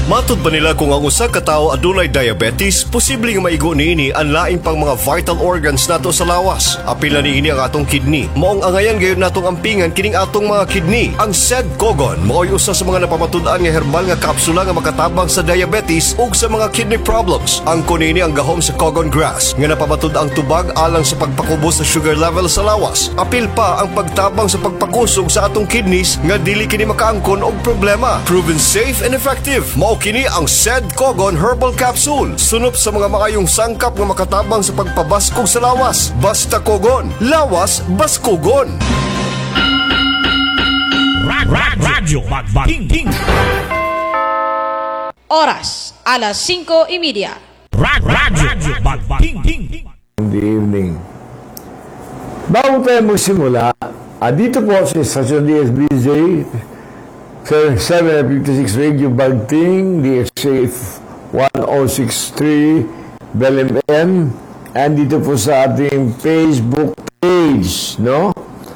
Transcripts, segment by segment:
Matud ba nila kung ang usa ka tawo adunay diabetes, posible nga maigo niini ang laing pang mga vital organs nato sa lawas. Apil na niini ang atong kidney. Maong angayan gayon natong ampingan kining atong mga kidney. Ang SED-COGON mao'y usa sa mga napamatud-an nga herbal nga kapsula nga makatabang sa diabetes ug sa mga kidney problems. Ang kunini ang gahom sa COGON grass nga napamatud ang tubag alang sa pagpakubos sa sugar level sa lawas. Apil pa ang pagtabang sa pagpakusog sa atong kidneys nga dili kini makaangkon og problema. Proven safe and effective. Kini ang SED-COGON Herbal Capsule. Sunop sa mga makayong sangkap nga makatabang sa pagpabaskog sa lawas. Basta COGON. Lawas, baskogon. Radyo Magbating. Oras, alas 5:30. Radyo Magbating. Good evening. Bago tayo magsimula, dito po sa Stasyon DSBJ, 756 Radio Bagting, DXA 1063, Belém M, and dito po sa ating Facebook page, no?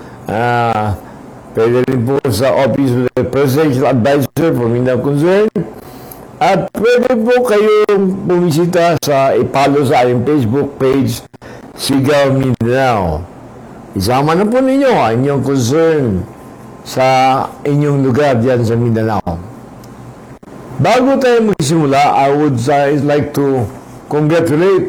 Pwede rin po sa Office of the Presidential Advisor for Mindanao Concern, at pwede po kayong bumisita sa ipalo sa ating Facebook page, Sigaw Mindanao. Isama na po ninyo ang inyong concern sa inyong lugar diyan sa Mindanao. Bago tayo magsimula, I would like to congratulate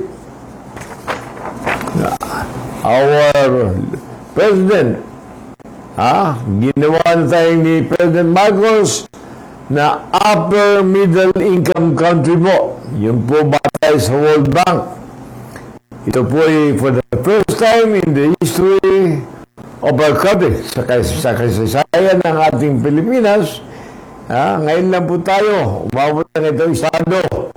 our President. Ginawa na tayo ni President Marcos na upper middle income country po. Yun po batay sa World Bank. Ito po ay for the first time in the history of our country, sa kasaysayan ng ating Pilipinas. Ngayon lang po tayo, umabot na itong estado.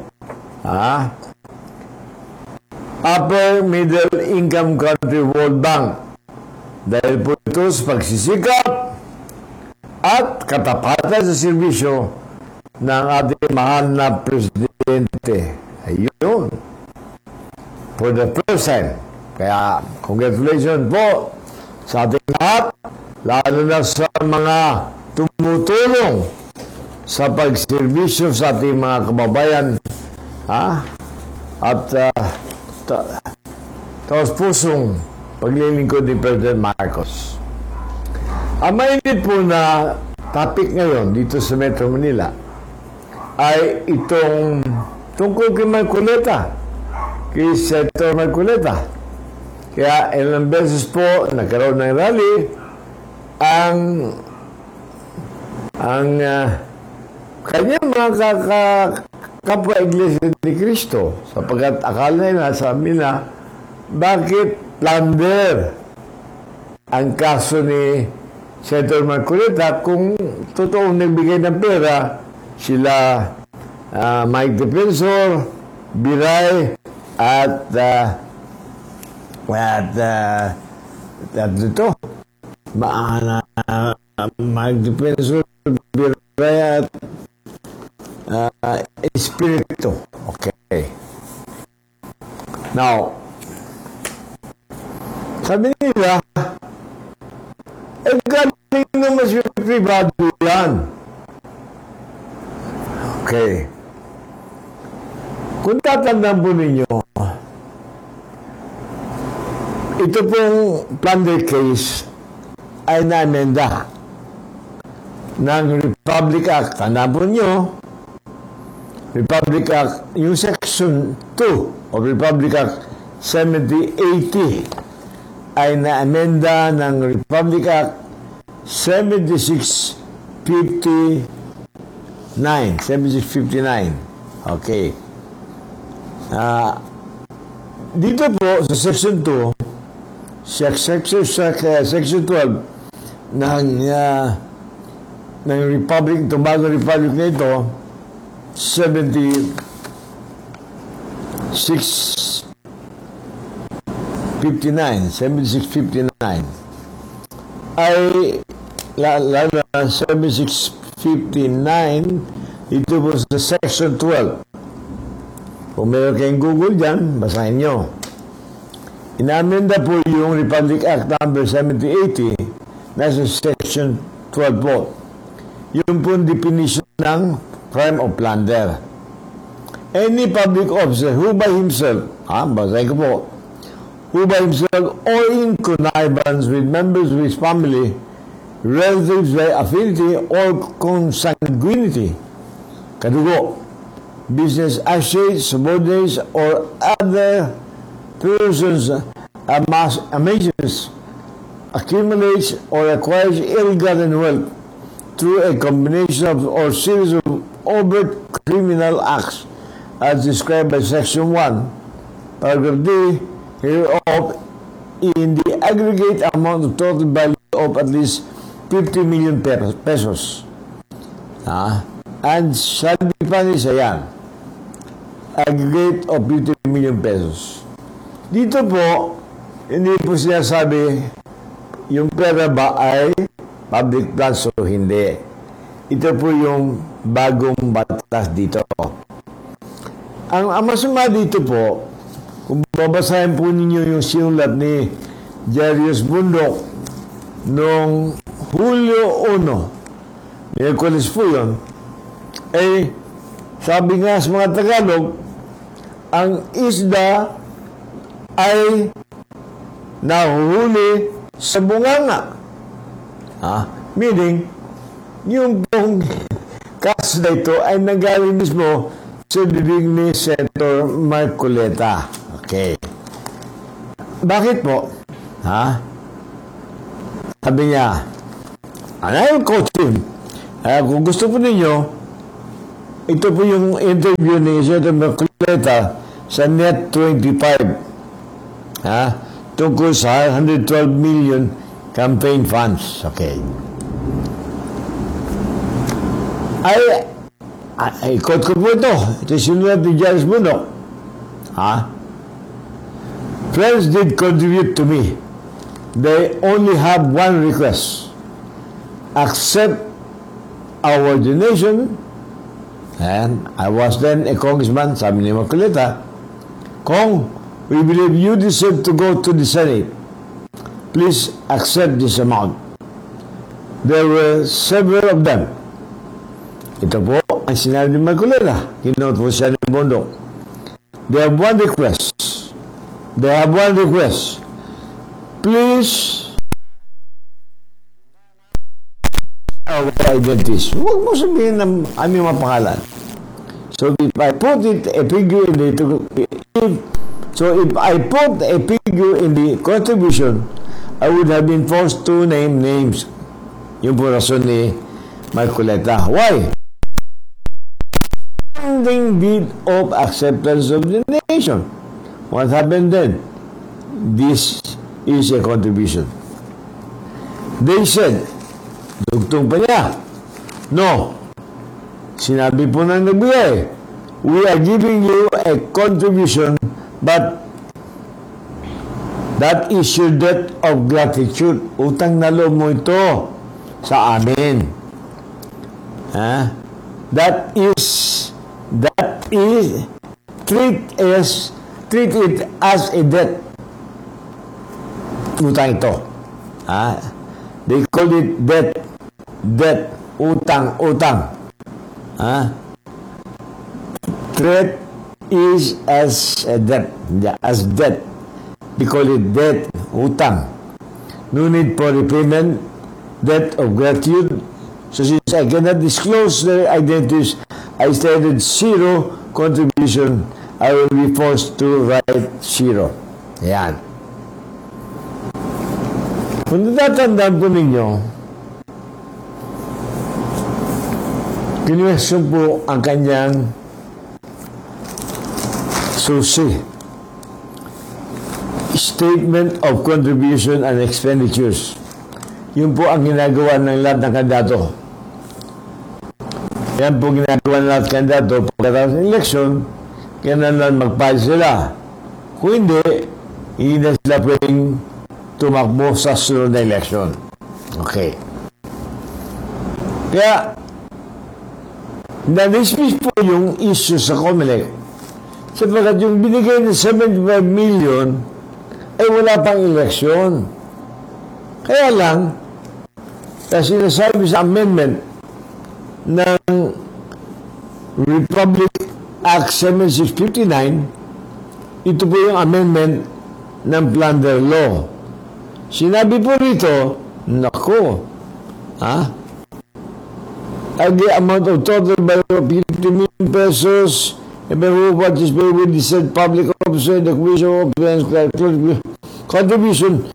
Upper Middle Income Country World Bank. Dahil po ito sa pagsisikap at katapatan sa serbisyo ng ating mahal na Presidente. Ayun. For the first time. Kaya, congratulations po sa ating lahat, lalo na sa mga tumutulong sa pagserbisyo sa ating mga kababayan, at taos pusong paglilingkod ni President Marcos. Ang mainit po na topic ngayon dito sa Metro Manila ay itong tungkol kay Marcoleta, kay Senator Marcoleta. Kaya ilang beses po nagkaroon ng rally ang kanyang mga kapwa-iglesia ni Cristo, sapagkat akala nila, sabi na, bakit plunder ang kaso ni Senator Marcoleta kung totoong nagbigay ng pera sila Mike Defensor, Biray at dito Mike Defensor, Biray at Espiritu. Okay. Now, sabi nila, galing naman siya privado yan. Okay. Kung tatandaan po ninyo, ito pong plunder case ay na-amenda ng Republic Act. Tandaan po ninyo, Republic Act, yung Section 2 of Republic Act 7080 ay na-amenda ng Republic Act 7659. Okay. Dito po sa Section 2, Section 12 ng Republic, Tobago Republic na ito, 7659 ay 7659 ito po sa Section 12. Kung meron kayong Google dyan, basahin nyo. Inamenda po yung Republic Act number 7080 nasa Section 12 po. Yung po definition ng crime of plunder. Any public officer who by himself, basahin ko po, who by himself or in connivance with members of his family, relatives by affinity or consanguinity, kadugo, business associates, subordinates, or other persons amations, accumulates or acquires ill-gotten wealth through a combination of or series of overt criminal acts as described by Section 1, Paragraph D, hereof, in the aggregate amount of total value of at least 50 million pesos. And shall be punished, ayan, aggregate of 50 million pesos. Dito po, hindi po sinasabi yung pera ba ay public funds o hindi. Ito po yung bagong batas dito. Ang masama dito po, kung babasahin po ninyo yung sinulat ni Jarius Bundok noong Hulyo 1, Miyerkules po yun, eh, sabi nga sa mga Tagalog, ang isda ay nahuhuli sa bunganga. Meaning, yung pong kaso na ito ay nanggaling mismo sa bibig ni Senator Marcoleta. Okay. Bakit po? Sabi niya, and I will quote him. Kung gusto po ninyo, ito po yung interview ni Senator Marcoleta sa Net 25. Tungkol sa 112 million campaign funds. Okay. Ay, quote ko po ito. Ito sinulat ni Jarius Bundok. Friends did contribute to me. They only have one request. Accept our donation. And I was then a congressman, sabi ni Marcoleta, Kong, we believe you deserve to go to the Senate. Please accept this amount. There were several of them. Ito po ang sinabi ni Marcoleta. Kinote po siya ni Bundok. They have one request. Please our identities. Huwag mo sabihin ng aming mga pangalan. So if I put a figure in the contribution, I would have been forced to name names. Yung po rason ni Marcoleta. Why? Standing deed of acceptance of the nation. What happened then? This is a contribution. They said, dugtong pa niya, no. Sinabi po ng nagbigay, we are giving you a contribution, but that is your debt of gratitude. Utang na loob mo ito sa amin. That is treat it as a debt. Utang ito. They call it debt, utang. Treat is as a debt, They call it debt, utang. No need for repayment, debt of gratitude. So since I cannot disclose their identities, I stated zero contribution. I will be forced to write zero. Yan. Kung natatandaan po ninyo, kinwestiyon po ang kanyang susi. Statement of contribution and expenditures. Yun po ang ginagawa ng lahat ng kandidato. Yan po ginagawa ng lahat ng kandidato pagkatapos ng eleksyon, kailangan mag-file sila. Kung hindi na sila pwedeng tumakbo sa sunod na eleksyon. Okay. Kaya, na-dismiss po yung issue sa COMELEC sapagkat yung binigay ng 75 million ay wala pang eleksyon. Kaya lang, kasi sinasabi sa amendment ng Republic Act 7659, ito po yung amendment ng Plunder Law. Sinabi po rito, nako, the amount of total by 50 million pesos, if what is paid with the said public officer, the commission of contribution,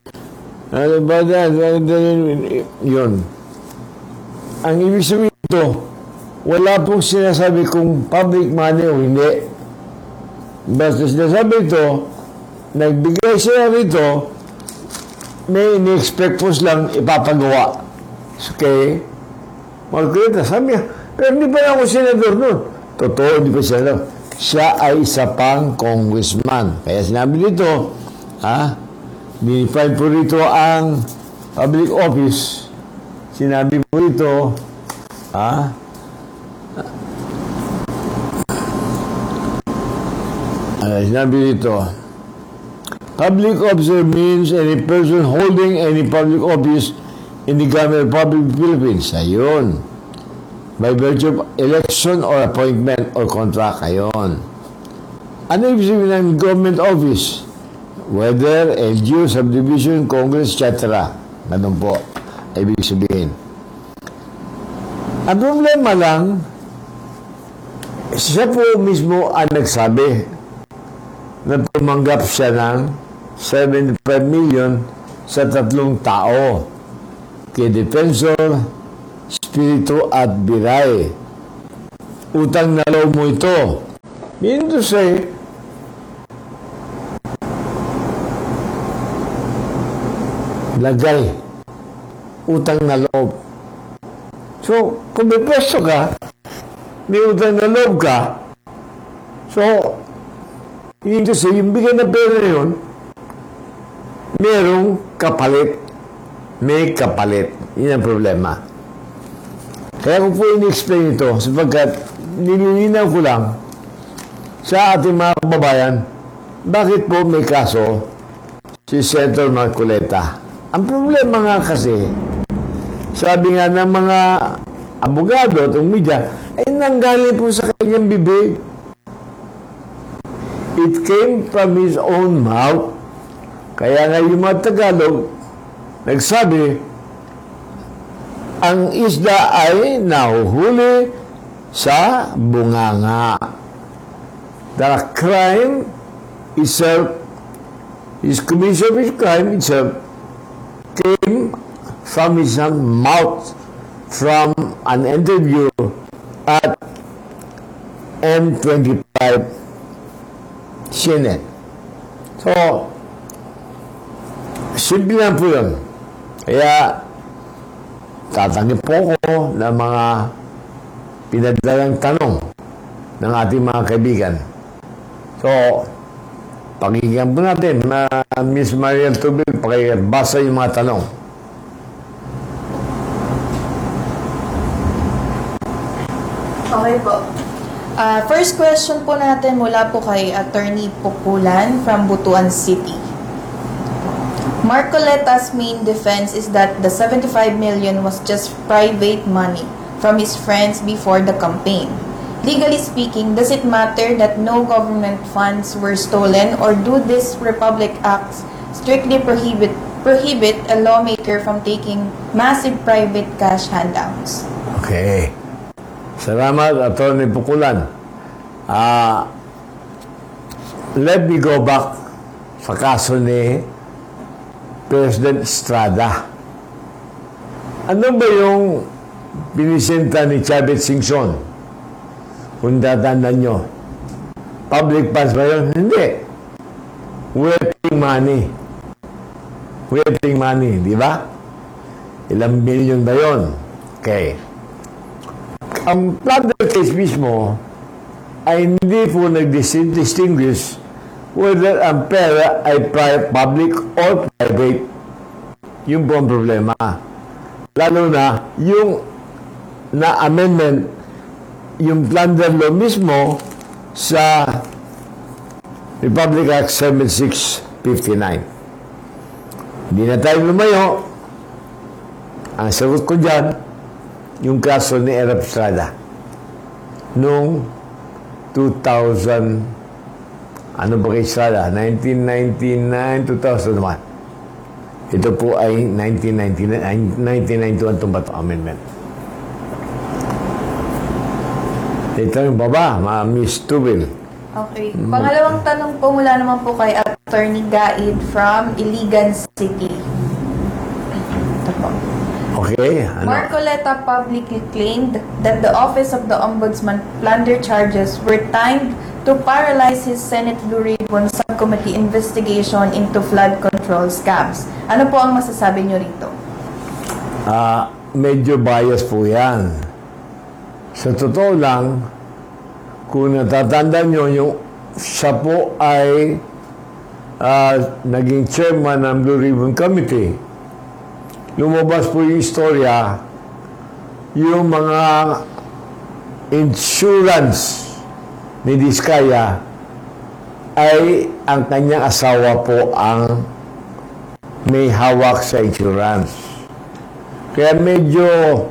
yun. Ang ibig sabihin ito, wala pong sinasabi kung public money o hindi. Basta sinasabi ito, nagbigay sila rito, may ini-expect po silang ipapagawa. Okay? Magkita, sabi niya, pero hindi pa ako senador nun. Totoo, hindi pa senador. Siya ay isa pang congressman. Kaya sinabi dito, dinifine po rito ang public office. Sinabi po rito, sinabi dito, public officer means any person holding any public office in the government of the Philippines. Ayun. By virtue of election or appointment or contract. Ayun. Ano ibig sabihin ng government office? Whether LGU, subdivision, Congress, etc. Ganun po. Ibig sabihin. Ang problema lang, siya po mismo ang nagsabi na tumanggap siya ng 75 million sa 3 tao. Kay Defensor, Spirito at Biray. Utang na loob mo ito. Meaning to say, lagay. Utang na loob. So, kung may pwesto ka, may utang na loob ka, so, meaning to say, yung bigay na pera na yun, merong kapalit. May kapalit. Yun ang problema. Kaya ko po in-explain ito sapagkat nililinaw ko lang sa ating mga kababayan bakit po may kaso si Senator Marcoleta. Ang problema nga kasi, sabi nga ng mga abogado at media, ay nanggaling po sa kanyang bibig. It came from his own mouth. Kaya nga yung mga Tagalog, nagsabi, ang isda ay nahuhuli sa bunganga. The crime itself, his commission of his crime itself, came from his own mouth from an interview at M25 CNN. So, simple lang po yun. Kaya, tatanggap po ko ng mga pinadalang tanong ng ating mga kaibigan. So, pakinggan po natin na Miss Mariel Tubig, pakibasa yung mga tanong. Okay po. First question po natin mula po kay Attorney Pukulan from Butuan City. Marcoleta's main defense is that the 75 million was just private money from his friends before the campaign. Legally speaking, does it matter that no government funds were stolen, or do these Republic Acts strictly prohibit a lawmaker from taking massive private cash handouts? Okay. Salamat, Atty. Pukulan. Let me go back sa kaso ni President Estrada. Ano ba yung binisenta ni Chavez Singson? Kung tatandaan nyo. Public funds ba yun? Hindi. Wetting money. Wetting money, di ba? Ilang milyon ba yun? Okay. Ang plunder case mismo ay hindi po nag-distinguish whether ang pera ay public or private. Yun po ang problema. Lalo na yung na-amendment, yung plunder law mismo sa Republic Act 7659. Hindi na tayo lumayo. Ang sagot ko dyan, yung kaso ni Erap Estrada. noong 2000, ano ba kayo sala? 1999, 2001. Ito po ay 1991 itong Bato Amendment. Ito yung baba, Miss Tubel. Okay. Pangalawang tanong po mula naman po kay Attorney Gaid from Iligan City. Ito po. Okay, ano? Marcoleta publicly claimed that the Office of the Ombudsman plunder charges were timed to paralyze his Senate Blue Ribbon Subcommittee investigation into flood control scams. Ano po ang masasabi niyo rito? Medyo bias po yan. Sa totoo lang, kung natatanda nyo, yung siya po ay naging chairman ng Blue Ribbon Committee. Lumabas po yung istorya, yung mga insurance ni Diskaya ay ang kanyang asawa po ang may hawak sa insurance. Kaya medyo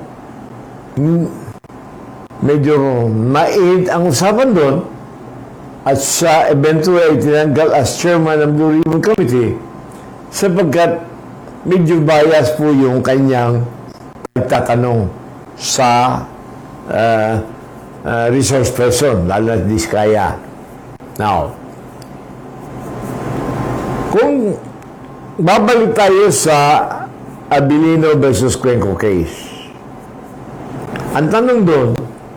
mainit ang usapan doon at siya eventually tinanggal as chairman ng Blue Ribbon Committee sapagkat medyo bias po yung kanyang pagtatanong sa resource person, lalo na Diskaya. Now, kung babalik tayo sa Abilino versus Cuenco case, ang tanong doon,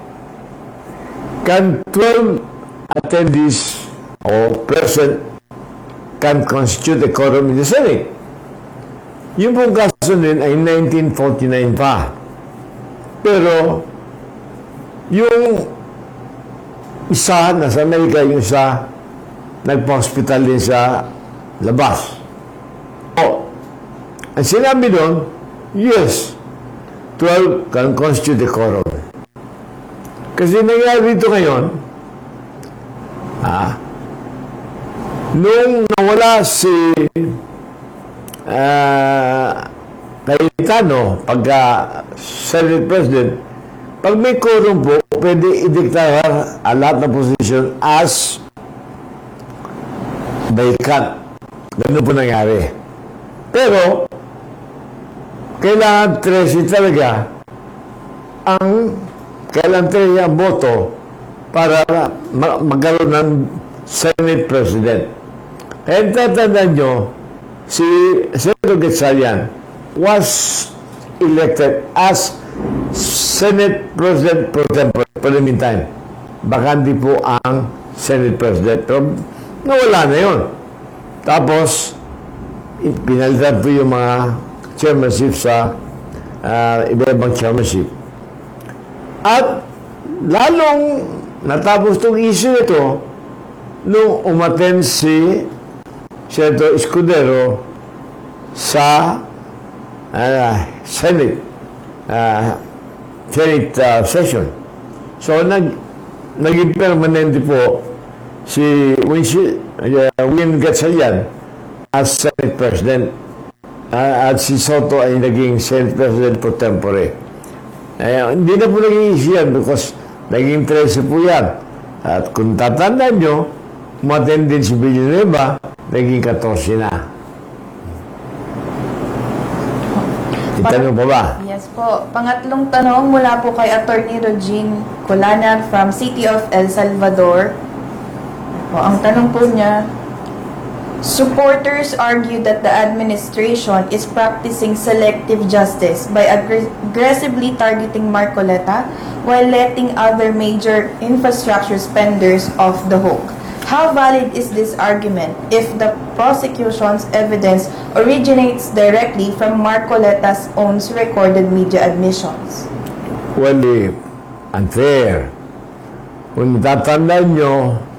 can 12 attendees or present can constitute a quorum in the Senate? Yung pong kaso din ay 1949 pa. Pero, yung isa, nasa Amerika, yung isa, nagpa-hospital din sa labas. Ang sinabi doon, yes, 12 can constitute a quorum. Kasi nangyari dito ngayon, nung nawala si Cayetano pagka Senate President, pag may quorum po, pwede i-declare lahat ng position as vacant. Ganun po nangyari. Pero, kailangan 13 talaga kailangan 13 ang boto para magkaroon ng Senate President. Kaya tatandaan nyo, si Senator Gatchalian was elected as Senate President pro tempore for the meantime. Baka hindi po ang Senate President. Pero nawala na yun. Tapos, pinalitan po yung mga chairmanship sa iba-ibang chairmanship. At lalong natapos itong issue ito nung umattend si Senator Escudero sa Senate session. So, naging permanente po si Win Gatchalian as Senate President at si Soto ay naging Senate President pro tempore. Hindi na po naging issue yan because naging 13 po yan. At kung tatandaan nyo, umattend din si Villanueva, naging 14 na. Itanong pa ba? Yes po. Pangatlong tanong mula po kay Attorney Regine Colana from City of El Salvador. Po, ang tanong po niya, supporters argue that the administration is practicing selective justice by aggressively targeting Marcoleta while letting other major infrastructure spenders off the hook. How valid is this argument if the prosecution's evidence originates directly from Marcoleta's own recorded media admissions? Well, unfair. Kung tatandaan nyo,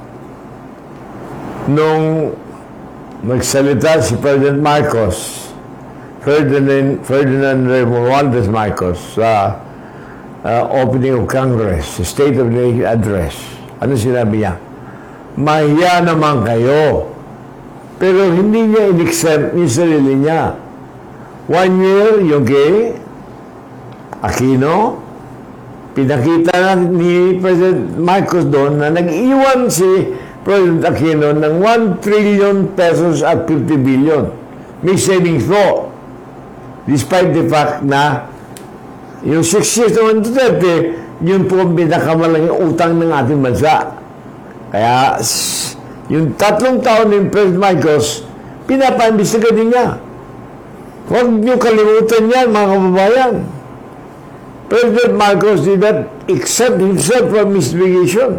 nung magsalita si President Marcos, Ferdinand Romualdez Marcos, sa opening of Congress, State of the Nation Address. Ano sinabi niya? Mahiya naman kayo. Pero hindi niya in-exempt yung sarili niya. 1 year yung kay Aquino, pinakita na ni President Marcos doon na nag-iwan si President Aquino ng 1 trillion pesos at 50 billion. May savings po. Despite the fact na yung 6 years naman Duterte, yun po ang pinakamalaking utang ng ating bansa. Kaya yung 3 taon ni President Marcos, pinapaimbestiga din niya. Huwag niyo kalimutan yan, mga kababayan. President Marcos did not accept himself from investigation.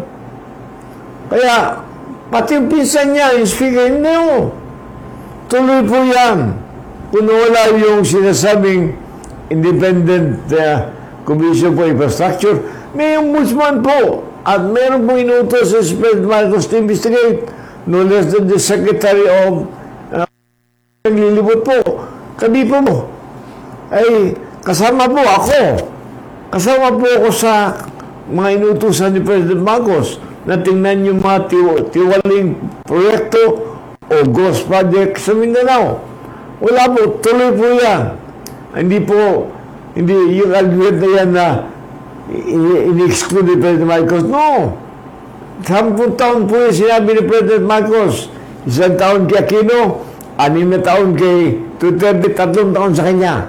Kaya, pati yung pinsan niya, yung speaker, hindi mo. Tuloy po yan. Kung wala yung sinasabing Independent Commission for Infrastructure, may ombudsman po. At meron pong inutos sa President Marcos to investigate. No less than the Secretary of naglilibot po. Kami po mo. Ay, kasama po ako. Kasama po ako sa mga inutusan ni President Marcos na tingnan yung mga tiwaling proyekto o ghost project sa Mindanao. Wala po, tuloy po yan. Hindi yung argument na yan na in-exclude ni President Marcos. No. 10 taon po yung sinabi ni President Marcos. 1 taon kay Aquino, 6 na taon kay Duterte, 3 taon sa kanya.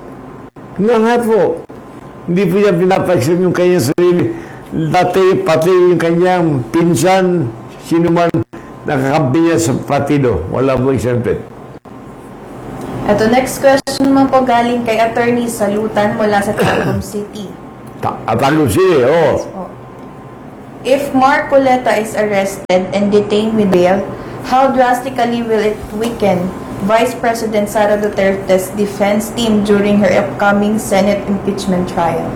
Nga po. Hindi po niya pinapa-accept yung kanyang sarili. Dati, pati yung kanyang pinsan, sino man nakakampi niya sa partido. Wala po exempted. Ito, next question naman po galing kay Attorney Salutan mula sa Tagum City. Tagum City, oo. Oh. If Mark Coleta is arrested and detained with bail, how drastically will it weaken Vice President Sara Duterte's defense team during her upcoming Senate impeachment trial?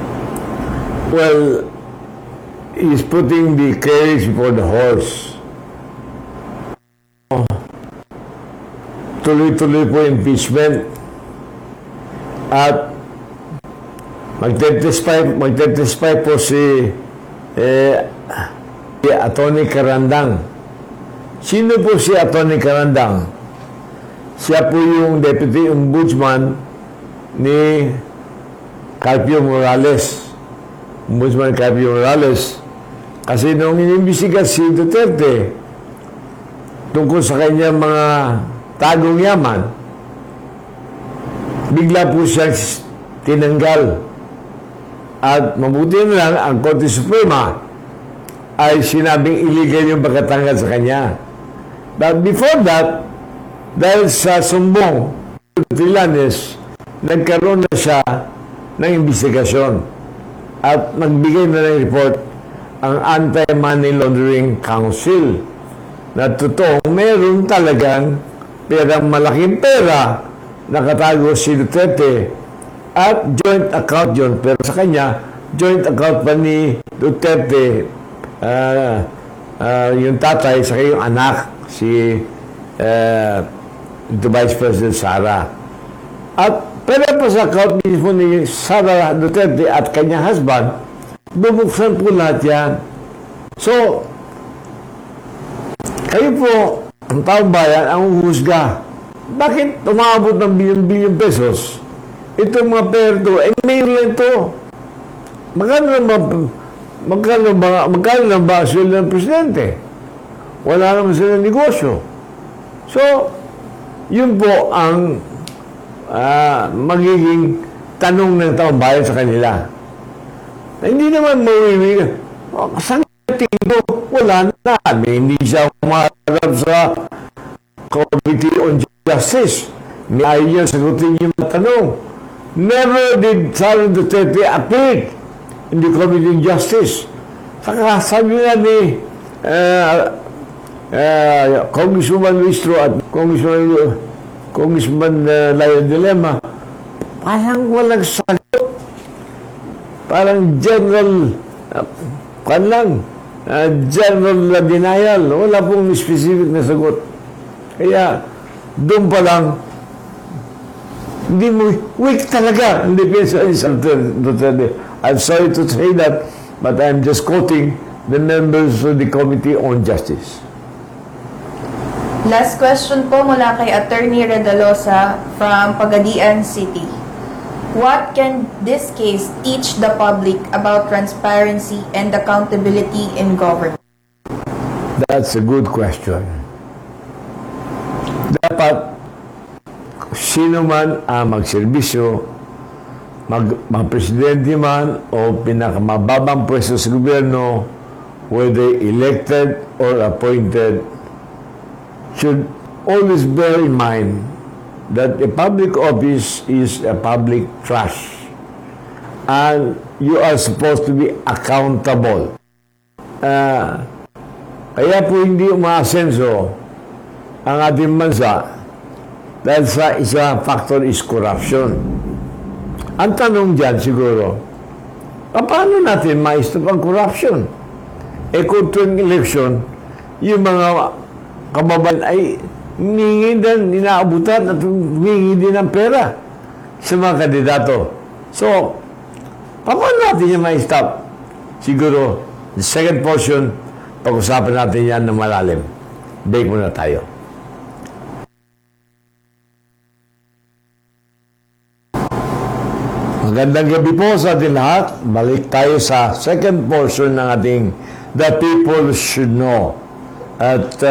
Well, he's putting the carriage before the horse. Tuloy-tuloy po impeachment at magte-testify po si Atty. Carandang. Sino po si Atty. Carandang? Siya po yung Deputy Ombudsman ni Carpio Morales. Ombudsman Carpio Morales. Kasi nung inimbestiga si Duterte tungkol sa kanyang mga tagong yaman, bigla po siyang tinanggal. At mabuti na lang, ang Korte Suprema ay sinabing illegal yung pagkatanggal sa kanya. But before that, dahil sa sumbong Trillanes, nagkaroon na siya ng investigasyon at nagbigay na ng report ang Anti-Money Laundering Council na totoong meron talagang malaking pera nakatago si Duterte at joint account yun. Pero sa kanya, joint account pa ni Duterte, yung tatay sa yung anak, si Vice President Sara. At pera pa sa account mismo ni Sara Duterte at kanyang husband, bubuksan po lahat yan. So, kayo po, ang taong bayan, ang uhusga. Bakit umabot ng bilyon-bilyon pesos? Itong mga pera ito, mayor lang ito. Magkano na ba sila ng presidente? Wala naman sila negosyo. So, yun po ang magiging tanong ng taong bayan sa kanila. Na hindi naman mawiwi. Saan tingin ko? Wala na. Hindi siya umarap sa Committee on Justice. Ayaw niya sagutin yung tanong. Never did Sara Duterte appear in the Committee on Justice. Saka sabi nga ni Congresswoman Luistro at Congressman Layo Dilema, parang walang sagot. Parang general general denial. Wala pong specific na sagot. Kaya doon pa lang hindi mo weak talaga ang depensa ni Duterte. I'm sorry to say that, but I'm just quoting the members of the Committee on Justice. Last question po mula kay Attorney Redalosa from Pagadian City. What can this case teach the public about transparency and accountability in government? That's a good question. Dapat sino man ang magserbisyo, mag-presidente man o pinakamababang pwesto sa gobyerno, whether elected or appointed, should always bear in mind that a public office is a public trust and you are supposed to be accountable. Kaya po hindi umaasenso ang ating bansa dahil sa isa factor is corruption. Ang tanong dyan siguro, paano natin ma-stop ang corruption? Kung tuwing election, yung mga kababayan ay humingi din, inaabutan at humingi din ng pera sa mga kandidato. So, paano natin yung ma-stop? Siguro, the second portion, pag-usapan natin yan ng malalim. Break muna tayo. Magandang gabi po sa ating lahat. Balik tayo sa second portion ng ating The People Should Know. At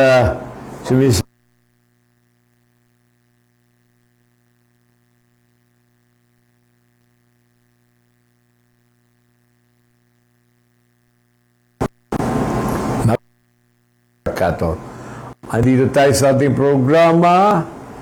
andito tayo sa ating programa.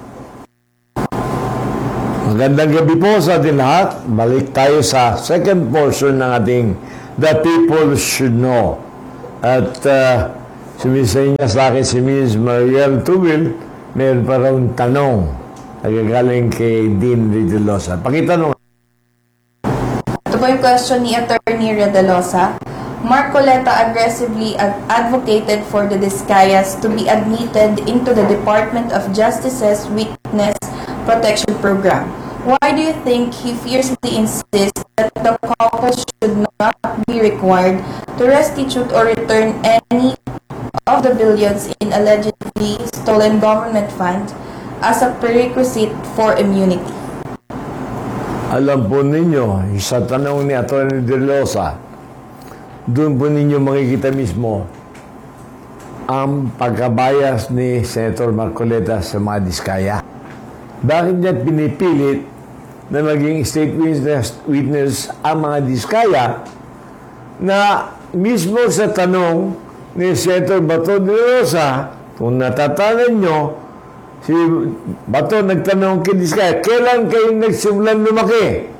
Magandang gabi po sa ating lahat. Balik tayo sa second portion ng ating The People Should Know. At sumisay niya sa akin si Ms. Mariel Tubil. Meron pa raw tanong nagagaling kay Dean Ridilosa. Pakitanong. Ito po yung question ni Attorney Ridilosa. Marcoleta aggressively advocated for the Discayas to be admitted into the Department of Justice's Witness Protection Program. Why do you think he fiercely insists that the couple should not be required to restitute or return any of the billions in allegedly stolen government funds as a prerequisite for immunity? Alam po ninyo, sa tanong ni Atty. De Losa, doon po ninyo makikita mismo ang pagkabayas ni Senator Marcoleta sa mga Diskaya. Bakit niya pinipilit na maging state witness ang mga Diskaya na mismo sa tanong ni Senator Bato de Rosa, kung natatanan nyo, si Bato nagtanong kay Diskaya, kailan kayo nagsimulan lumaki?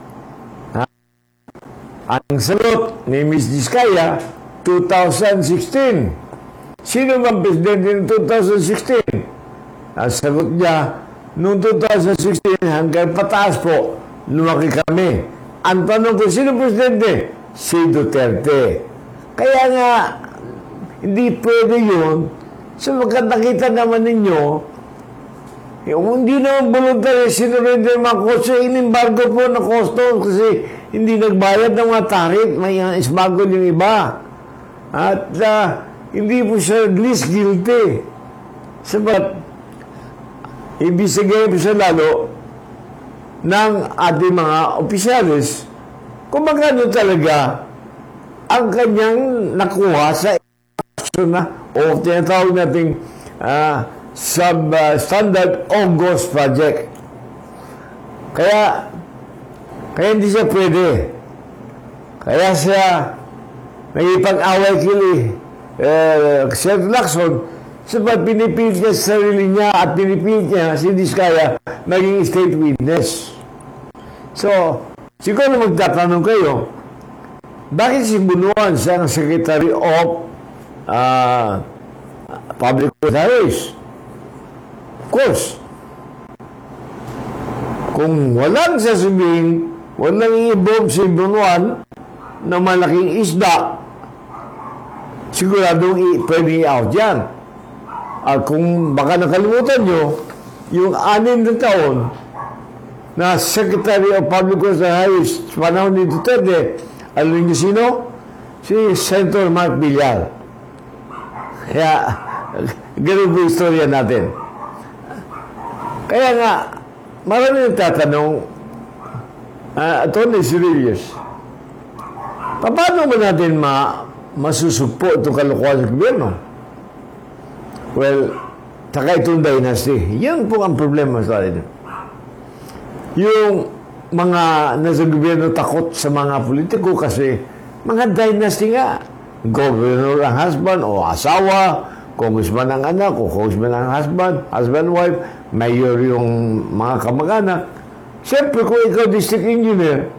Ang sagot ni Ms. Diskaya, 2016. Sino bang presidente ng 2016? Ang sagot niya, noong 2016 hanggang pataas po, lumaki kami. Ang tanong ko, sino presidente? Si Duterte. Kaya nga, hindi pwede yun. So magkakita naman ninyo, hindi naman voluntary sinurrender mga kotse, inimbargo po na customs kasi hindi nagbayad ng mga tarif, may ismagol yung iba. At hindi po siya at least guilty. Sabat, ibig sabihin po siya lalo ng ating mga opisyalis kung magkano talaga ang kanyang nakuha sa action na o tinatawag nating substandard August project. Kaya hindi siya pwede. Kaya siya nagipag-away kili Sir Lacson sabat pinipilit niya sa sarili niya at pinipilit niya si Diskaya maging state witness. So, siguro magtatanong kayo, bakit si Bunuan siya ang Secretary of Public Affairs? Of course, kung walang sasabihin, walang i-bomb si Bunuan na malaking isda, siguradong pwede i-out yan. At kung baka nakalimutan nyo, yung 6 na taon na Secretary of Public Affairs sa panahon ni Duterte, alam niyo sino? Si Senator Mark Villar. Kaya, ganun po istorya natin. Kaya nga, marami nagtatanong, Attorney Cirillas, paano ba natin masusugpo itong kalokohan sa gobyerno? Well, saka itong dynasty. Yan po ang problema sa atin. Yung mga nasa gobyerno takot sa mga politiko kasi mga dynasty nga. Governor ang husband o asawa, congressman ang anak o congressman ang husband, wife, mayor yung mga kamag-anak. Siyempre, kung ikaw district engineer,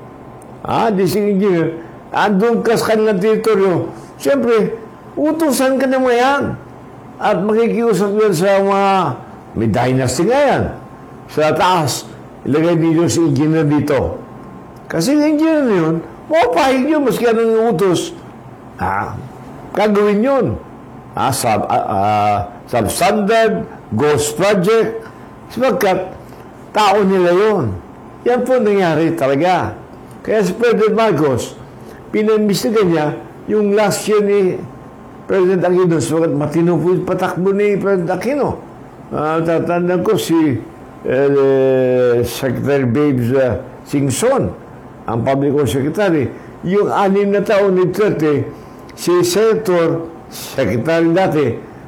andun ka sa kanilang teritoryo, siyempre, utusan ka naman yan. At makikiusap yan sa mga, may dynasty nga yan. Sa taas, ilagay dito si engineer dito. Kasi yung engineer na yun, mapahig yun, maski anong utos. Kagawin yun. Substandard, ghost project, sapagkat tao nila yun. Yan po nangyari talaga. Kaya si President Marcos, pinamistigan niya yung last year ni President Aquino, sapagkat matino po yung patakbo ni President Aquino. Tatandaan ko si Secretary Babes Singson, ang public secretary. Yung 6 na taon ni Duterte, si Senator, Secretary dati,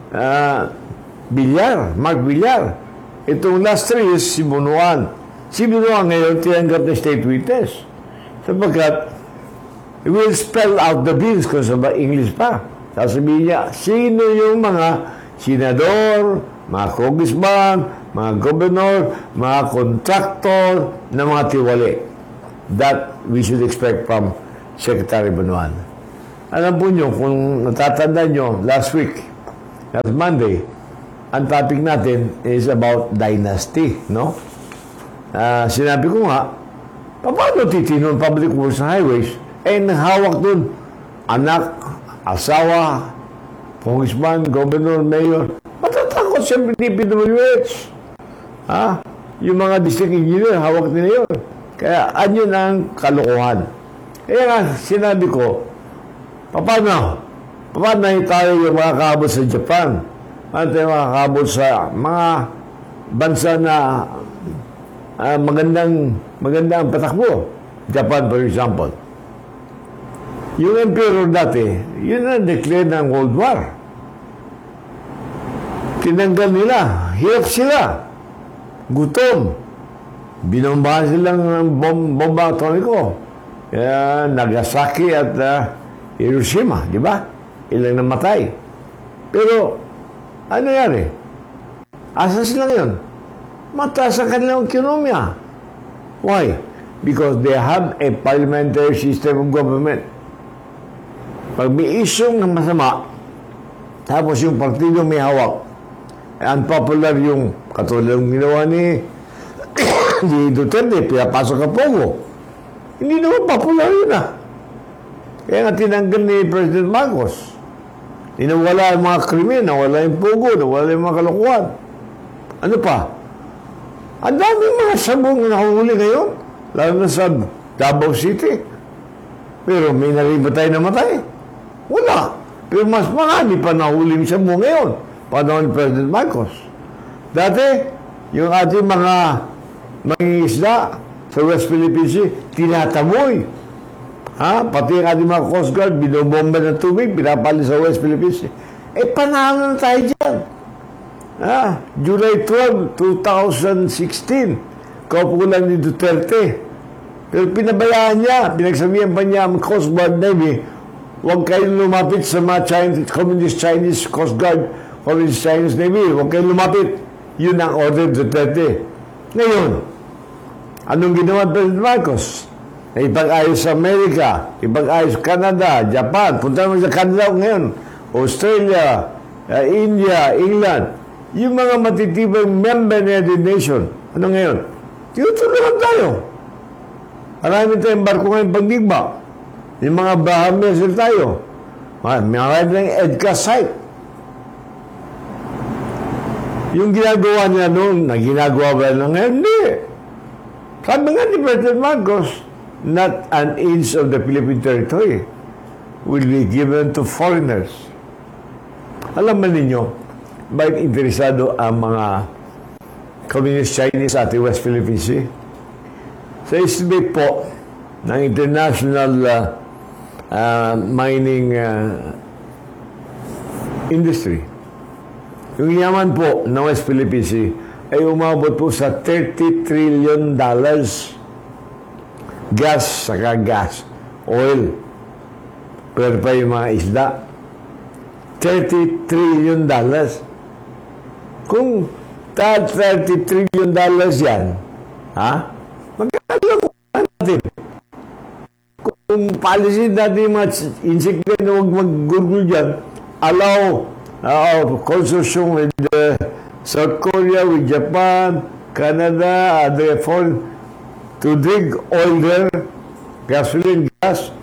Mark Villar. Itong last 3 years, si Bunuan. Si Bunuan ngayon, tinanggap na state witness. Sapagkat, will spell out the bills kung sa English pa. Sasabihin niya, sino yung mga senador, mga congressman, mga governor, mga contractor, na mga tiwali. That we should expect from Secretary Bunuan. Alam po nyo, kung natatanda nyo, last Monday, ang topic natin is about dynasty, no? Sinabi ko nga, paano titinon public works and highways? Hawak dun, anak, asawa, congressman, governor, mayor. Matatakot siyempre DPWH. Yung mga district engineer, hawak nila yun. Kaya, anyan ang kalokohan. Kaya nga, sinabi ko, paano tayo yung mga kaabot sa Japan? Paano tayo mga kaabot sa mga bansa na magandang patakbo? Japan, for example. Yung emperor dati, yun ang declare ng World War. Tinanggal nila, hirap sila, gutom, binombahan silang bomba atomiko. Nagasaki at Hiroshima, di ba? Ilang namatay. Pero, ano yan? Asan sila ngayon? Mataas ang kanilang ekonomiya. Why? Because they have a parliamentary system of government. Pag may isyong ng masama, tapos yung partido may hawak, unpopular yung katulad ng ginawa ni Duterte, pinapasok ang Pogo. Hindi naman popular yun Kaya nga tinanggal ni President Marcos. Nawala yung mga krimen, nawala yung Pogo, nawala yung mga kalokohan. Ano pa? Ang daming mga sabong na nahuli ngayon, lalo na sa Davao City. Pero may naribatay na matay. Wala. Pero mas marami pa nahuli yung sabong ngayon, panahon ni President Marcos. Dati, yung ating mga mangingisda sa West Philippine Sea, tinatamoy. Pati ang ating mga Coast Guard, binobomba ng tubig, pinapali sa West Philippine Sea. Panalo na tayo dyan. July 12, 2016, kaupo lang ni Duterte. Pero pinabayaan niya, pinagsabihan pa niya ang Coast Guard Navy, huwag kayong lumapit sa mga Communist Chinese Coast Guard, Communist Chinese Navy, huwag kayong lumapit. Yun ang order Duterte. Ngayon, anong ginawa President Marcos? Ipag-ayos sa Amerika, ipag-ayos sa Canada, Japan, punta naman sa Canada ngayon, Australia, India, England, yung mga matitibang member ng United Nations. Ano ngayon? Tinutulungan tayo. Marami tayong barko ngayon pagdigba. Yung mga Bahamas tayo. Marami ng EDCA site. Yung ginagawa niya noon, na ginagawa ba na ngayon? Hindi. Sabi nga ni President Marcos, not an inch of the Philippine territory will be given to foreigners. Alam mo ninyo, bakit interesado ang mga Communist Chinese at West Philippine Sea? Sa estimate po, ng international mining industry. Yung yaman po ng West Philippine Sea ay umabot po sa $30 trillion. Gas, saka gas, oil, pero pa yung mga isda. $30 trillion. Kung $30 trillion yan, magkano natin? Kung policy natin yung mga insekto na huwag mag-gurgul dyan, allow consortium with South Korea, with Japan, Canada, other foreign to dig oil there, gasoline, gas.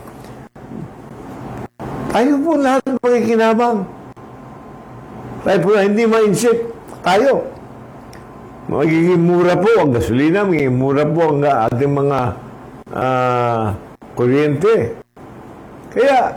Tayo po lahat ng pakikinabang. Tayo po hindi ma-insip. Tayo. Magiging mura po ang gasolina, magiging mura po ang ating mga kuryente. Kaya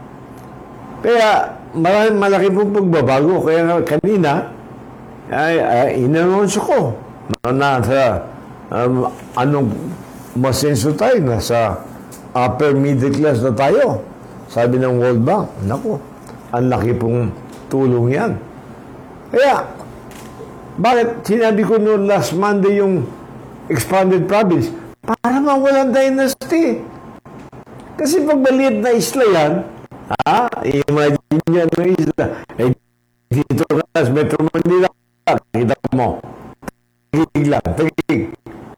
malaki po pagbabago. Kaya kanina, inanonsyo ko na sa anong masenso tayo, nasa upper middle class na tayo. Sabi ng World Bank, naku, ang laki pong tulong yan. Kaya, bakit sinabi ko noon last Monday yung expanded province? Para mawalan dynasty. Kasi pag maliit na isla yan, imagine yan ng isla. Dito ka sa Metro Manila, kita mo. Tagig lang, tagig.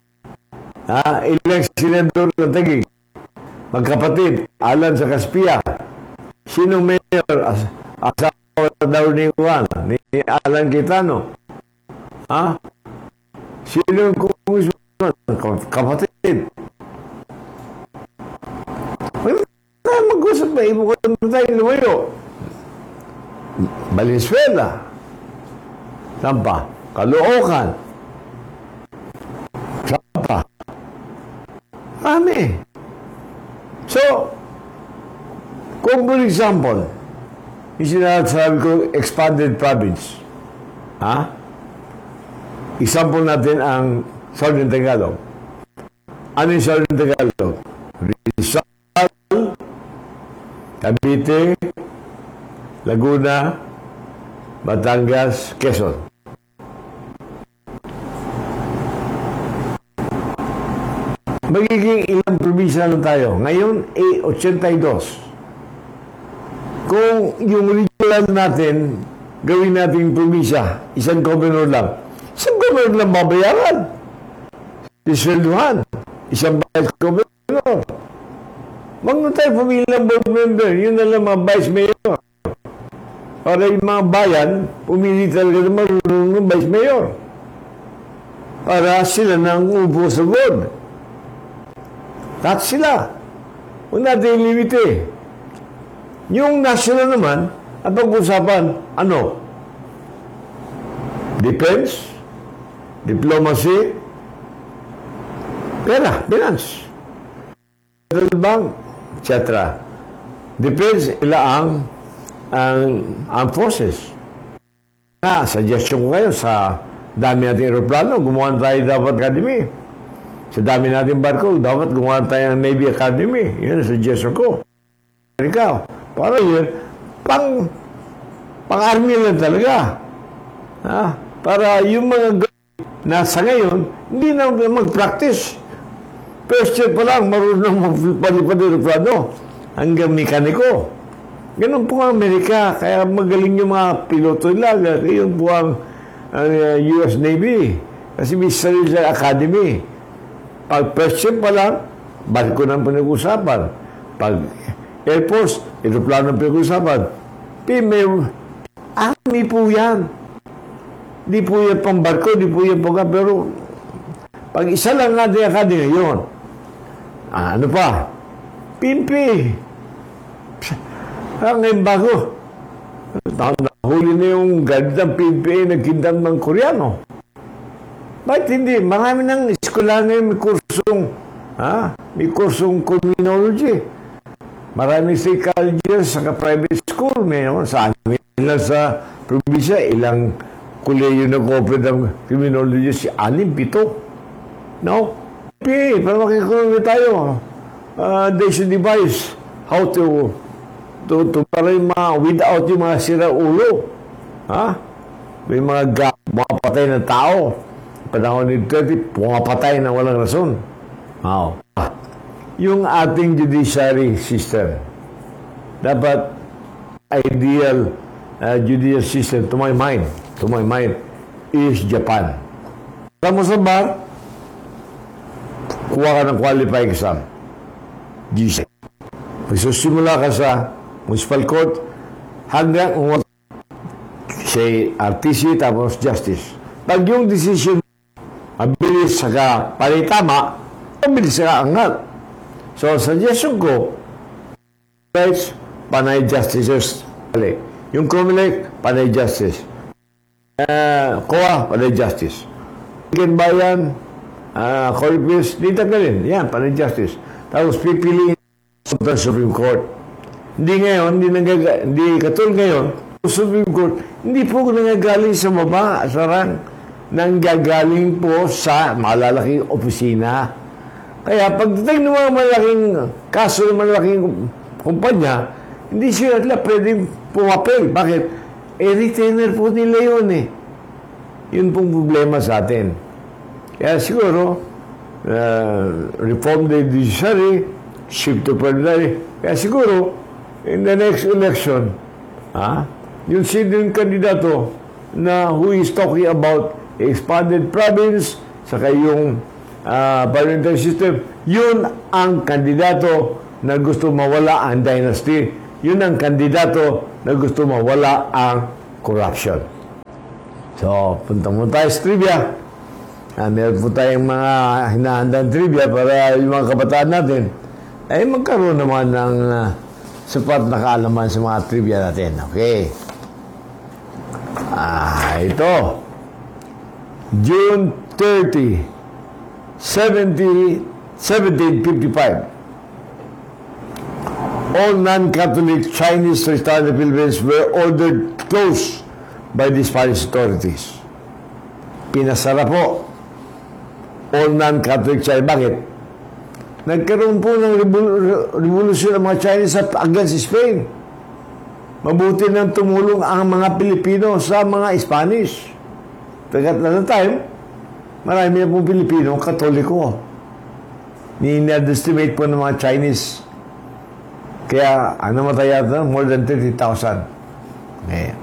Ilang senador ng tagig. Magkapatid, Alan sa Kaspia. Sino mayor? Asawa daw ni Juan, ni Alan Quitano. Sino yung congressman? Kapatid. Mag-usap ba? Ibo ko naman tayo lumayo. Valenzuela. Sampa. Caloocan. Sampa. Kami. So, kung for example, yung sinasabi ko, expanded province, example natin ang Southern Tagalog. Ano yung Southern Tagalog? Rizal, Cavite, Laguna, Batangas, Quezon. Magiging ilang probinsya lang tayo. Ngayon, 82. Kung yung regional natin, gawin natin probinsya, isang governor lang. Isang governor lang babayaran. Isweldohan. Isang vice governor. Wag na tayo pamilang board member. Yun na lang mga vice mayor. Para yung mga bayan, pumili talaga ng marunong ng vice mayor. Para sila nang upo sa board. Lahat sila. Huwag natin limite. Yung national naman, at pag-usapan, ano? Defense, diplomacy, pera, finance, Federal Bank, etc. Defense, ilaang ang forces. Suggestion ko kayo sa dami nating aeroplano, gumawa tayo dapat academy. Sa dami natin barko, dapat gumawa tayo ng Navy Academy. Yan ang suggestion ko. Ikaw, para yun, pang-army lang talaga. Para yung mga nasa ngayon, hindi na mag-practice. First year pa lang, marunong magpalipad ng aeroplano hanggang mekaniko. Ganun po ang Amerika. Kaya magaling yung mga piloto nila. Yun po ang US Navy. Kasi may sarili sa academy. Pag first year pa lang, barko ng pinag-usapan. Pag Air Force, aeroplano ng pinag-usapan. Army po yan. Di po yan pang barko, di po yan pang pero pag isa lang natin academy, yun. Ano pa? Pimpi. Ngayon bago. Nahuli na yung gandang PNPA na kingdom ng Koreano. Bakit hindi? Marami ng eskwela ngayon may kursong criminology. Maraming psychologists sa private school. May naman sa amin lang sa probinsya, ilang kuleyo na cooperate ng criminology, si 6, 7. No? Para makikulong tayo. they should devise how to para yung mga without yung mga sira-ulo. Ha? May mga patay na tao. Panahon ni Duterte, pumapatay na walang rason. Wow. Yung ating judiciary system, dapat ideal judicial system, to my mind, is Japan. Alam mo sa bar, kuha ka ng qualifying exam. GC. Magsusimula ka sa municipal court hanggang say RTC tapos justice. Pag yung decision mabilis saka palitama, mabilis saka angat. So, suggestion ko, rights, panay justices. Yung Comelec, panay justice. COA, panay justice. Ikin bayan, Corpus, di tagalin. Yan, panay justice. Tapos pipiliin sa Supreme Court. Hindi ngayon, hindi katulad ngayon, Supreme Court, hindi po nanggagaling sa baba, sa rang, nanggagaling po sa malalaking opisina. Kaya pagdating ng mga malaking kaso ng malaking kumpanya, hindi sila pwedeng pumapel. Bakit? Retainer po nila yun eh. Yun pong problema sa atin. Kaya siguro, reform the judiciary, shift to parliamentary. Kaya siguro, in the next election, yung sino kandidato na who is talking about expanded province, saka yung parliamentary system, yun ang kandidato na gusto mawala ang dynasty. Yun ang kandidato na gusto mawala ang corruption. So, punta mo tayo sa trivia. Meron po tayong mga hinahandang trivia para yung mga kabataan natin ay magkaroon naman ng sapat na kaalaman sa mga trivia natin. Okay. Ito. June 30, 1755. All non-Catholic Chinese restaurants in the Philippines were ordered closed by the Spanish authorities. Pinasara po. All non-Catholic Chinese. Bakit? Nagkaroon po ng revolusyon ng mga Chinese against Spain. Mabuti nang tumulong ang mga Pilipino sa mga Spanish. At that time, marami na pong Pilipino, Katoliko. Ni-underestimate po ng mga Chinese. Kaya, ang namatay yata, more than 30,000. Ngayon.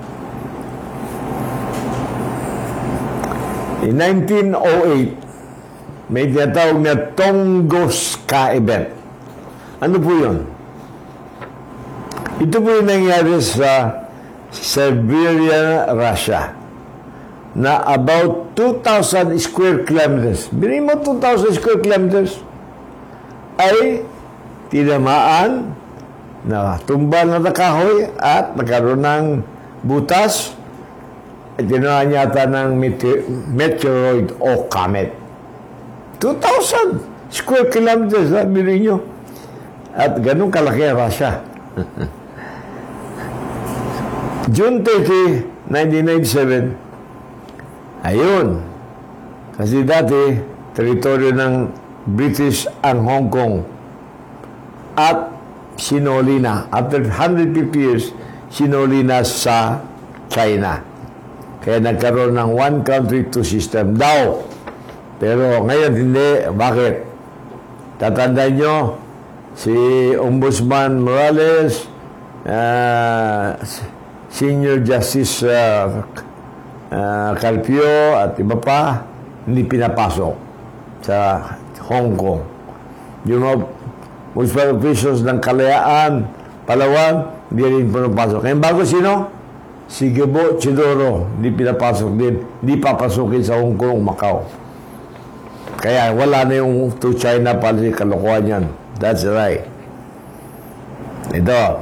In 1908, may tinatawag na Tunguska event. Ano po yun? Ito po yung nangyari sa Siberia, Russia, na about 2,000 square kilometers. Bilhin mo 2,000 square kilometers ay tinamaan na tumbal na kahoy at nagkaroon ng butas at ginawa yata ng meteoroid o comet. 2,000 square kilometers, bilhin nyo. At ganun kalaki ang Russia. June 30, 1997, ayun. Kasi dati, teritoryo ng British ang Hong Kong. At sinoli na. After 150 years, sinoli na sa China. Kaya nagkaroon ng one country, two system daw. Pero ngayon hindi. Bakit? Tatandaan nyo, si Ombudsman Morales, Senior Justice Carpio at iba pa, hindi pinapasok sa Hong Kong. Yung mga municipal officials ng Kalayaan, Palawan, hindi rin pinapasok. Ngayon bago sino? Si Gebo Chidoro, hindi pinapasok din. Hindi papasukin sa Hong Kong, Macau. Kaya wala na yung to China policy, kalokohan yan. That's right. Ito.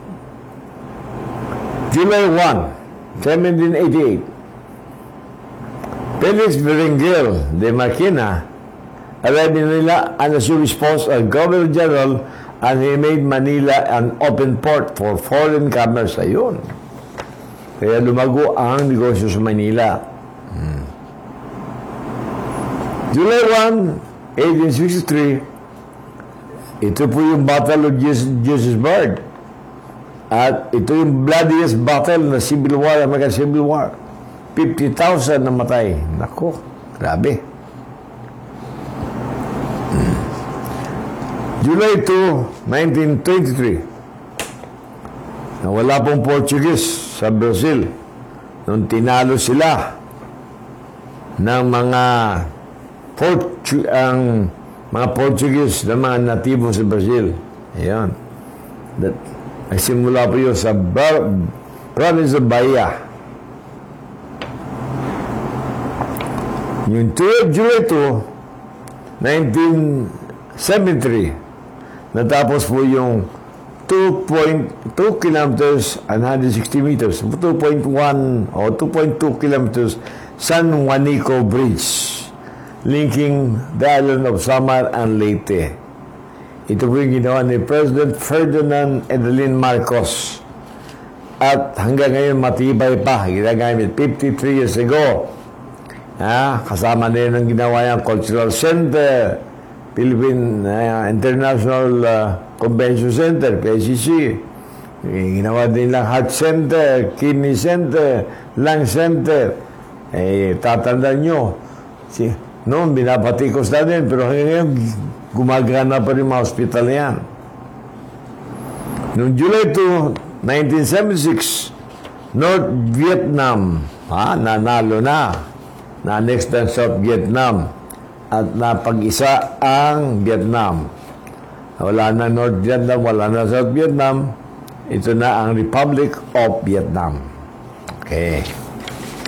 July 1, 1788. Felix Berenguer de Marquina arrived in Manila and assumed response as Governor General, and he made Manila an open port for foreign commerce. Ayun. Kaya lumago ang negosyo sa Manila. July 1, 1863, Ito po yung Battle of Gettysburg. At ito yung bloodiest battle na Civil War, American Civil War. 50,000 namatay. Nako, grabe. July 2, 1923. Nawala pong Portuguese sa Brazil nung tinalo sila ng mga Portuguese na mga natibo sa Brazil. Ayan. Nagsimula po yun sa province of Bahia. Yung 12 July 2, 1973, natapos po yung 2.2 kilometers and 160 meters, 2.1 o 2.2 kilometers San Juanico Bridge, linking the island of Samar and Leyte. Ito po yung ginawa ni President Ferdinand Edelin Marcos. At hanggang ngayon matibay pa. Ginagamit 53 years ago. Kasama na yun ang ginawa yung Cultural Center, Philippine International Convention Center, PICC. Ginawa din lang Heart Center, Kidney Center, Lung Center. Tatandaan nyo, noon binapatikos na din, pero ngayon gumagana pa rin mga hospital na yan. Noong July 2, 1976, North Vietnam, nanalo na. Na-next ang South Vietnam. At napag-isa ang Vietnam. Wala na North Vietnam, wala na South Vietnam. Ito na ang Republic of Vietnam. Okay.